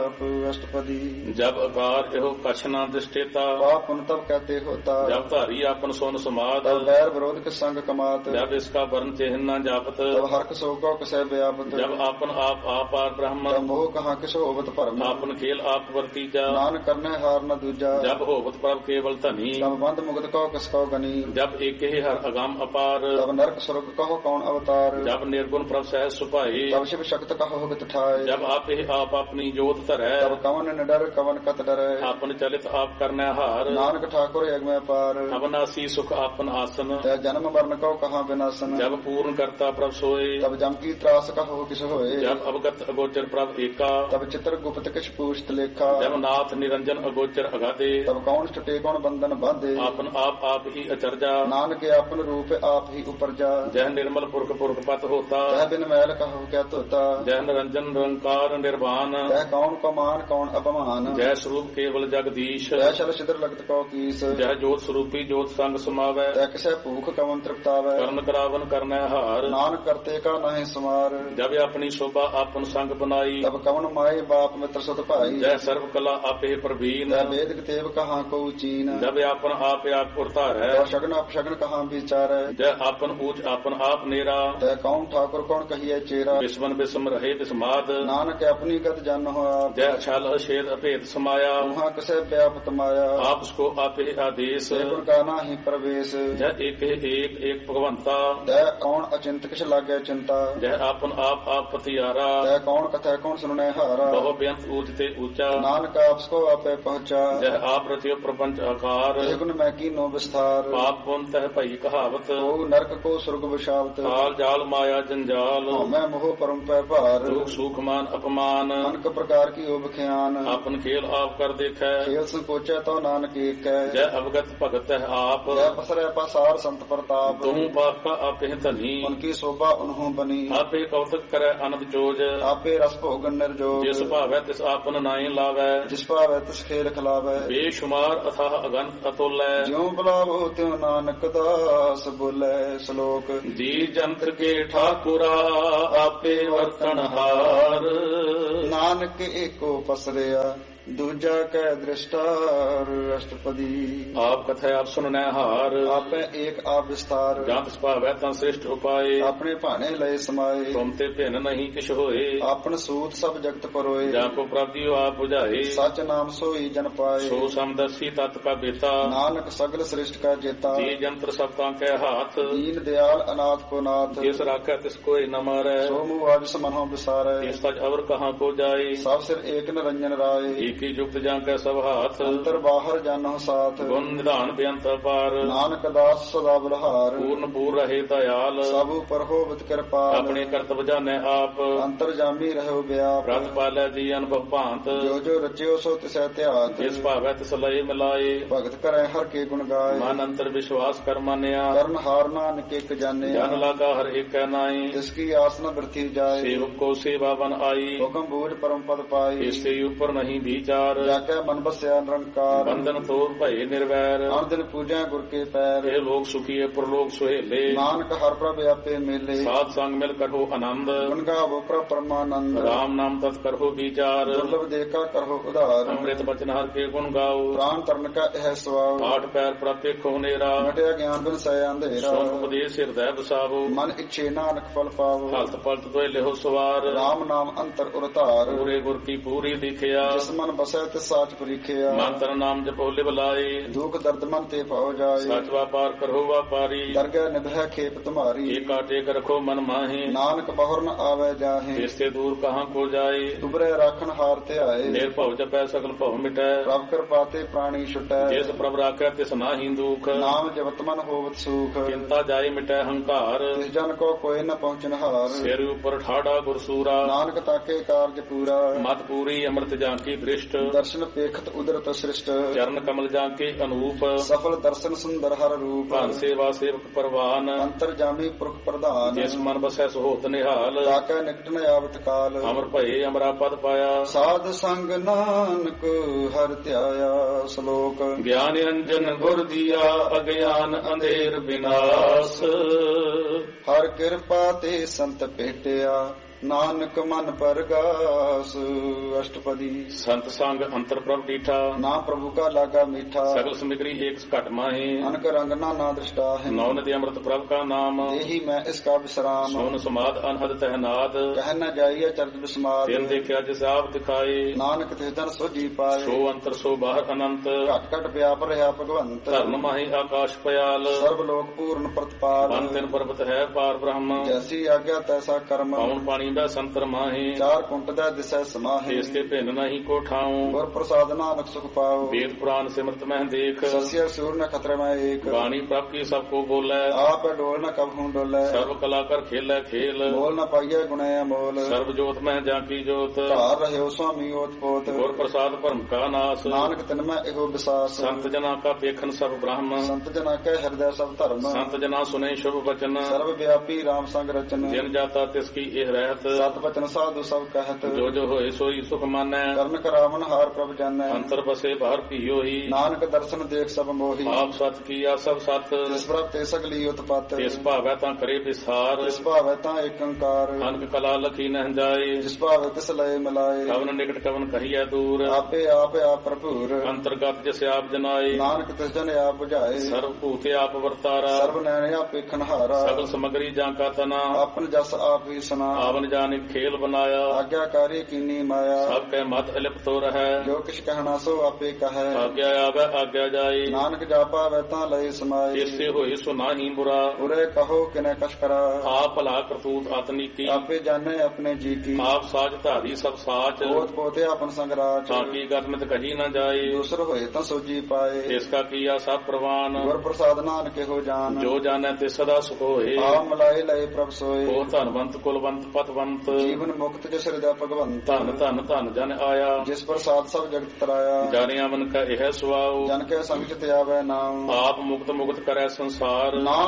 जाप अष्टपदी। जब अकार एहो कछ न दृष्टेता, पाप पुन तब कहते होता। जब धारी आपन सोन समात, तब बैर विरोध के संग कमात। जब इसका वर्ण चिन्ह न जापत, तब हर्क शोक कसै व्यापत। जब आपन आप आपार ब्रह्म, तब मोह कहाँ किस होवत भरम। आपन खेल आप वर्तीजा, नानक करने हार न दूजा। जब होवत प्रभ केवल धनी, तब बंद मुगत कहो किस कहो गनी। जब एक ही हर अगम अपार, तब नरक स्वर्ग कहो कौन अवतार। जब निर्गुण प्रभ सहज सुपाई, तब शिव शक्त कहो हित ठाय। जब आप ही आप अपनी जोत धरै, तब कवन निडर कवन कत डरै। आपन चलित आप करने हार, नानक ठाकुर यज्ञ में पार। अवनासी सुख आपन आसन, तै जन्म मरण कहो कहाँ विनाशन। जब पूर्ण करता प्रभ सोए, तब जम की त्रास कहो किस होए। जब अवगत अगोचर प्रभ एका, तब चित्र गुप्त किस पूछत लेखा। जब नाथ निरंजन अगोचर अगाधे, तब कौन छुटे कौन बंधन बांधे। आपन आप ही अचरजा, नानक आपन रूप आप ही उपरजा। जह निर्मल पुरख पुरख पत होता, तह बिन मैल कहो क्या तोता। जह निरंजन निरंकार निर्वाण, तह कौन को मान कौन अपमान। जय स्वरूप केवल जगदीश, तह शल छिद्र लगत कौ कीस। जह जोत स्वरूपी जोत संग समावै, तह किसे भूख कवन तृप्तावै। करण करावन करनै हार, नानक करते का नहीं सुमार। जब अपनी शोभा आपन संग बनाई, तब कवन माई बाप मित्र सुत भाई। जय सर्व कला आपे प्रवीण, तह वेद तेव कहाँ को चीन। जब आपन आप पुरतार है, तह शगन अपशगन कहाँ विचार। जय आपन ऊंच आपन आप नेरा, तह कौन ठाकुर कौन कहिए चेरा। विस्मन विस्म रहे विस्माद, नानक अपनी गत जन हो आप। जय छल अछेद अभेद समाया, वहाँ किसे व्यापत माया। आप उसको आपे आदेश, गुण का नाही प्रवेश। जय एक भगवंता, तह कौन अचिंत किस लागे चिंता। जय आपन आप पतियारा, तह कौन कथा कौन सुनने हारा। बहु बेअंत ऊंचते ऊंचा, नानक आपको आपे पहुँचा। जय आप रचियो प्रपंच आकार, गुण मैं की नो विस्तार। पाप पुन तह भई कहावत, ओ नरक को स्वर्ग विशावत। काल जाल माया जंजाल, मैं मोह परम पै भार। दुख सुख मान अपमान, अनक प्रकार की ओब ख्यान। आपन खेल आप कर देखै, खेल संकोचे तो नानक एक है। जय अवगत भगत है आप, जय पसरै पसार संत प्रताप। तुम पाप का आपे धनी, उनकी शोभा उन्हों बनी। आपे कौतक करे अनंत जोज, आपे रस भोगन निर्जोग। जिस भावै तिस आपन नाई लावै, जिस पावै तिस खेल खिलावै। बेशुमार अथाह अगंत अतुल्य, ज्यों बुलावो त्यों नानक दास बोले श्लोक। जी जंत्र के ठाकुरा आपे वर्तनहार, नानक एको पसरया दूजा कै दृष्टार अष्टपदी। आप कथा आप सुनने हार, आपे एक आप विस्तार। जात भावै तं श्रेष्ठ उपाय, अपने भाने लय समाये। तुम ते भिन्न नहीं किश होए, आपन सूत सब जगत परोए। जाको प्राप्ति आप बुझाए, सच नाम सोई जन पाए। सो समदर्शी तत् का बेता, नानक सगल श्रेष्ठ का जेता। जी जंत्र सब के हाथ, दीन दयाल अनाथ को नाथ। जिस राखै तिस कोई न मारै, सो मुआज समनो विसारै। इस सच अवर कहाँ को जाए, सब सिर एक निरंजन राय। की युक्त जांकै सब हाथ, अंतर बाहर जानो साथ। गुण निधान बेअंत अपार, नानक दास सदा बलहार। पूर्ण पूर रहे दयाल, सब पर होवत कृपाल। अपने कर्तव्य जाने आप, अंतर जामी रहो व्याप। व्रत पालै जी अनुभव भांत, जो जो रचियो सो तिसै त्यात। जिस भावै तिस लय मिलाए, भगत करे हर के गुण गाय। मन अंतर विश्वास कर मानिया, कर्ण हार नानक एक जाने। जन लागा हर एक नाई, जिसकी आस न वृथी जाए। सेवक को सेवा बन आई, हुक्म बूझ परम पद पाई। इससे ऊपर नहीं विचार, जाके मन बस्या निरंकार। बंधन तोड़ भय निर्वैर, हर दिन पूजा गुर के पैर। ये लोग सुखी प्रलोक सुहेले, नानक हर प्रभ आपे मेले। साध संग मिल करो आनंद, गुण गावो प्रभ परमानंद। राम नाम तत् करो विचार, दुर्लभ देखा करो उधार। अमृत वचन हर के गुण गाओ, प्राण तरण का यह स्वभाव। आठ पैर प्राप्त खोनेरा, मटिया ज्ञान बिन सय अंधेरा। सोन उपदेश हृदय बसावो, मन इच्छे नानक फल पावो। हल्त पलत तो लेहो सवार, राम नाम अंतर उरतार। पूरे गुर की पूरी दिखिया, जिस मन बसै तिस साच परीखिया। मंत्र नाम जपो लिव लाए, दुख दर्द मन ते पाओ जाए। सच व्यापार करो व्यापारी, दरगह निभय खेप तुम्हारी। एका टेक रखो मन माहे, नानक बहुर न आवे जाहे। इससे दूर कहाँ को जाए, तुबरे राखन हार ते आए। निर्भव जपै सकल भव मिटै, प्रभ कृपा ते प्राणी छुटै। जिस प्रभ राखै तिस नाहि दुख, नाम जपत मन होवत सुख। चिंता जाय मिटै हंकार, तिस जन को कोई न पहुँचन हार। सिर ऊपर ठाड़ा गुरसूरा, नानक ताके कार्य पूरा। मत पूरी अमृत जांकी दृष्ट, दर्शन पेखत उदरत सृष्ट। चरण कमल जांके अनूप, सफल दर्शन सुंदर हर रूप। भान सेवा सेवक परवान, अंतर जामी पुरख प्रधान। जिस मन बसै सुहोत निहाल, ताकै निकट न आवत काल। अमर भये अमरा पद पाया, साध संग नानक हर त्याया। श्लोक ज्ञान निरंजन गुर दिया, अज्ञान अंधेर विनाश। हर कृपा ते संत भेटिया। ਨਾਨਕ ਮਨ ਪਰਗਾਸ ਅਸ਼ਟਪਦੀ। ਸੰਤ ਸੰਗ ਅੰਤਰ ਪ੍ਰਭ ਡੀਠਾ, ਨਾ ਪ੍ਰਭੂ ਕਾ ਲਾਗਾ ਮੀਠਾ। ਸਗਲ ਸਮਗਰੀ ਏਕ ਘਟ ਮਾਹੇ, ਅਨਕ ਰੰਗ ਨਾਨਾ ਦ੍ਰਿਸ਼ਟਾ ਹੈ। ਨੌ ਨਦੀ ਅੰਮ੍ਰਿਤ ਪ੍ਰਭ ਕਾ ਨਾਮ, ਇਹੀ ਮੈਂ ਇਸ ਕਾ ਵਿਸਰਾਮ। ਸੋਨ ਸਮਾਦ ਅਨਹਦ ਤਹਿਨਾਦ, ਕਹਿ ਨ ਜਾਈਏ ਚਰਜ ਬਿਸਮਾਦ। ਦਿਨ ਦੇਖਿਆ ਜਿਸ ਆਪ ਦਿਖਾਏ, ਨਾਨਕ ਤਿਸ ਜਨ ਸੋਜੀ ਪਾਏ। ਸੋ ਅੰਤਰ ਸੋ ਬਾਹਰ ਅਨੰਤ, ਘਟ ਘਟ ਵਿਆਪ ਰਿਹਾ ਭਗਵੰਤ। ਧਰਮ ਮਾਹੀ ਆਕਾਸ਼ ਪਿਆਲ, ਸਰਬ ਲੋਕ ਪੂਰਨ ਪ੍ਰਤਪਾਲ। ਮਨ ਤਿਨ ਪਰਬਤ ਹੈ ਪਾਰ ਬ੍ਰਹਮ, ਜੈਸੀ ਆਗਿਆ ਤੈਸਾ ਕਰਮ। ਪਉਣ ਪਾਣੀ ਦਾ ਸੰਤਰ ਮਾਹੇ, ਚਾਰ ਕੁੰਟ ਦਾ ਦਿਸੈ ਸਮਾਹੇ। ਇਸ ਕੇ ਭਿੰਨ ਨਹੀਂ ਕੋ ਠਾਉ, ਗੁਰ ਪ੍ਰਸਾਦ ਨਾਨਕ ਸੁਖ ਪਾਓ। ਵੇਦ ਪੁਰਾਨ ਸਿਮਰਤ ਮਹਿ ਦੇਖ, ਸਸਿਆ ਸੂਰ ਨ ਖਤਰੇ ਮੈਂ ਏਕ। ਬਾਣੀ ਪ੍ਰਭ ਕੀ ਸਭ ਕੋ ਬੋਲੇ, ਆਪ ਡੋਲ ਨ ਕਬਹੂ ਡੋਲੇ। ਸਰਬ ਕਲਾ ਕਰ ਖੇਲੇ ਖੇਲ, ਬੋਲ ਨ ਪਾਈਏ ਗੁਣੇ ਅਮੋਲ। ਸਰਬ ਜੋਤ ਮਹਿ ਜਾਂ ਕੀ ਜੋਤ, ਧਾਰ ਰਹਿਓ ਸੁਆਮੀ ਓਤ ਪੋਤ। ਗੁਰ ਪ੍ਰਸਾਦ ਭਰਮ ਕਾ ਨਾਸ, ਨਾਨਕ ਤਿਨ ਮੈਂ ਇਹੋ ਵਿਸਾਸ। ਸੰਤ ਜਨਾ ਕਾ ਵੇਖਨ ਸਭ ਬ੍ਰਹਮ, ਸੰਤ ਜਨਾ ਕੈ ਹਿਰਦੈ ਸਭ ਧਰਮ। ਸੰਤ ਜਨਾ ਸੁਨੇ ਸ਼ੁਭ ਬਚਨ, ਸਰਬ ਵਿਆਪੀ ਰਾਮ ਸੰਗ ਰਚਨ। ਜਿਨ ਜਾਤਾ ਤਿਸ ਕੀ ਇਹ ਰਹਿਤ, ਸਤ ਬਚਨ ਸਾਧੂ ਸਭ ਕਹਿਤ। ਜੋ ਜੋ ਹੋਏ ਸੋਈ ਸੁਖ ਮਾਨੈ, ਕਰਨ ਕਰਾਵਨ ਹਾਰ ਪ੍ਰਭ ਜਾਣੈ। ਅੰਤਰ ਬਸੇ ਬਾਹਰ ਪੀਓ ਹੀ, ਨਾਨਕ ਦਰਸ਼ਨ ਦੇਖ ਸਭ ਮੋਹੀ। ਆਪ ਸਤ ਕੀਆ ਸਭ ਸਤ, ਜਿਸ ਪ੍ਰਭ ਤੇ ਸਗਲੀ ਉਤਪਤ। ਇਸ ਭਾਵੈ ਤਾਂ ਕਰੇ ਵਿਸਾਰ, ਜਿਸ ਭਾਵੈ ਤਾਂ ਏਕ ਓੰਕਾਰ। ਅਨਕ ਕਲਾ ਲਖੀ ਨਹਿ ਜਾਏ, ਜਿਸ ਭਾਵੈ ਤਿਸ ਲਏ ਮਿਲਾਏ। ਕਵਨ ਨਿਕਟ ਕਵਨ ਕਹੀਐ ਦੂਰ, ਆਪੇ ਆਪ ਆਪ ਭਰਪੂਰ। ਅੰਤਰਗਤ ਜਿਸ ਆਪ ਜਨਾਏ, ਨਾਨਕ ਤਿਸ ਜਨ ਆਪ ਬੁਝਾਏ। ਸਰਬ ਭੂਤੇ ਆਪ ਵਰਤਾਰਾ, ਸਰਬ ਨੈਣ ਆਪ ਵੇਖਣ ਹਾਰਾ। ਸਗਲ ਸਮਗਰੀ ਜਾਂ ਕਾ ਤਨਾ, ਆਪਨ ਜਸ ਆਪ ਹੀ ਸੁਨਾ। ਆਵਨ ਜਾਨਿ ਖੇਲ ਬਨਾਇਆ, ਆਗਿਆਕਾਰੀ ਕੀਨੀ ਮਾਇਆ। ਸਭ ਕੈ ਮਤ ਅਲਿਪਤੋ ਰਹੈ, ਜੋ ਕਿਛ ਕਹਿਣਾ ਸੋ ਆਪੇ ਕਹੈ। ਆਗਿਆ ਆਵੈ ਆਗਿਆ ਜਾਏ, ਨਾਨਕ ਜਾਪਾਵੈ ਤਾਂ ਲਏ ਸਮਾਏ। ਇਸੇ ਹੋਏ ਸੋ ਨਾਹੀ ਬੁਰਾ, ਉਰੇ ਕਹੋ ਕਿਨੇ ਕਛ ਕਰਾ। ਆਪ ਭਲਾ ਕਰਤੂਤ ਆਤਨੀਕੀ, ਆਪੇ ਜਾਣੇ ਆਪਣੇ ਜੀ ਕੀ। ਆਪ ਸਾਜ ਧਾਰੀ ਸਭ ਸਾਚ, ਬੋਧ ਪੋਤੇ ਆਪਨ ਸੰਗ ਰਾਜ। ਤਾਂ ਕੀ ਗਤਮਿਤ ਕਹੀ ਨਾ ਜਾਏ, ਦੂਸਰ ਹੋਏ ਤਾਂ ਸੋਜੀ ਪਾਏ। ਇਸ ਕਾ ਕੀਆ ਸਭ ਪ੍ਰਵਾਨ, ਗੁਰ ਪ੍ਰਸਾਦ ਨਾਨਕ ਇਹੋ ਜਾਨ। ਜੋ ਜਾਣੈ ਤੇ ਸਦਾ ਸੁਖ ਹੋਏ, ਆ ਮਲਾਏ ਲਏ ਪ੍ਰਭ ਸੋਏ। ਉਹ ਧਨਵੰਤ ਕੁਲਵੰਤ ਪਤਵੰਤ, ਜੀਵਨ ਮੁਕਤ ਜਿਸ ਹਿਰਦੈ ਭਗਵੰਤ। ਧਨ ਧਨ ਧਨ ਜਨ ਆਇਆ, ਜਿਸ ਪ੍ਰਸਾਦ ਸਭ ਜਗਤ ਤਰਾਇਆ। ਜਾਣਿਆ ਮਨ ਕਾ ਇਹ ਸੁਆਉ, ਜਨ ਕੈ ਸੰਗ ਚਿਤ ਆਵੈ ਨਾਮ। ਆਪ ਮੁਕਤ ਮੁਕਤ ਕਰੈ ਸੰਸਾਰ।